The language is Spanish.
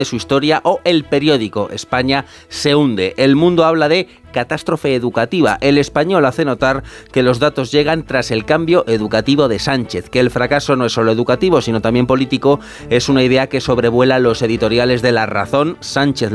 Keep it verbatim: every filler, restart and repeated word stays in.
de su historia, o El Periódico, España se hunde. El Mundo habla de catástrofe educativa. El Español hace notar que los datos llegan tras el cambio educativo de Sánchez, que el fracaso no es solo educativo, sino también político, es una idea que sobrevuela los editoriales de La Razón. Sánchez